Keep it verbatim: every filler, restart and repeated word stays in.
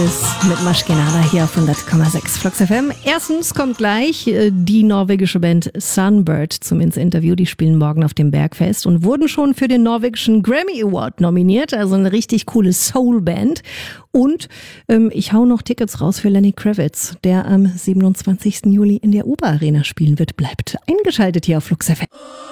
Mit Maschkenada hier auf hundert Komma sechs Flux F M. Erstens kommt gleich die norwegische Band Sunbird zum ins Interview. Die spielen morgen auf dem Bergfest und wurden schon für den norwegischen Grammy Award nominiert. Also eine richtig coole Soul-Band. Und ähm, ich hau noch Tickets raus für Lenny Kravitz, der am siebenundzwanzigsten Juli in der Ober Arena spielen wird. Bleibt eingeschaltet hier auf Flux F M.